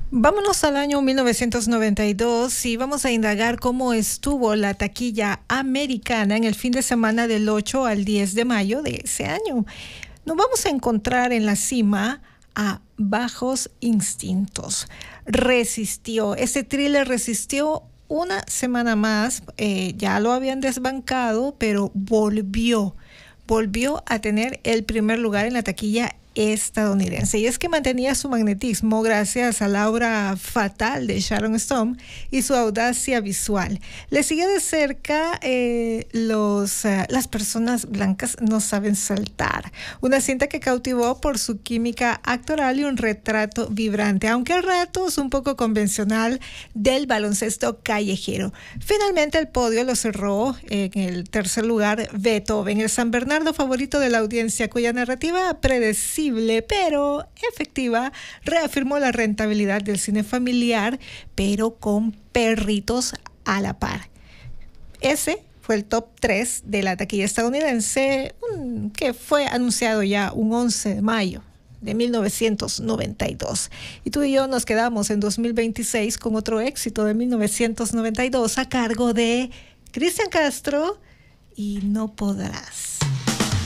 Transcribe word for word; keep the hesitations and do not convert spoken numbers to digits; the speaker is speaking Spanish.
Vámonos al año mil novecientos noventa y dos y vamos a indagar cómo estuvo la taquilla americana en el fin de semana del ocho al diez de mayo de ese año. Nos vamos a encontrar en la cima a Bajos Instintos. Resistió, ese thriller resistió una semana más, eh, ya lo habían desbancado, pero volvió, volvió a tener el primer lugar en la taquilla estadounidense. Y es que mantenía su magnetismo gracias a la obra fatal de Sharon Stone y su audacia visual. Le sigue de cerca eh, los, uh, Las personas blancas no saben saltar, una cinta que cautivó por su química actoral y un retrato vibrante, aunque a ratos un poco convencional, del baloncesto callejero. Finalmente el podio lo cerró en el tercer lugar Beethoven, el San Bernardo favorito de la audiencia, cuya narrativa predecible pero efectiva reafirmó la rentabilidad del cine familiar, pero con perritos a la par. Ese fue el top tres de la taquilla estadounidense, que fue anunciado ya un once de mayo de mil novecientos noventa y dos. Y tú y yo nos quedamos en dos mil veintiséis con otro éxito de mil novecientos noventa y dos a cargo de Cristian Castro y No Podrás.